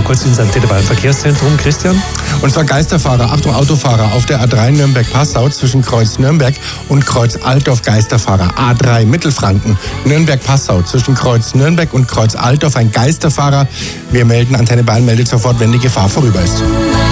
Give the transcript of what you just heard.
kurz ins Antenne Bayern Verkehrszentrum. Christian? Und zwar Geisterfahrer, Achtung Autofahrer, auf der A3 Nürnberg-Passau zwischen Kreuz Nürnberg und Kreuz Altdorf Geisterfahrer. A3 Mittelfranken, Nürnberg-Passau zwischen Kreuz Nürnberg und Kreuz Altdorf ein Geisterfahrer. Wir melden, Antenne Bayern meldet sofort, wenn die Gefahr vorüber ist.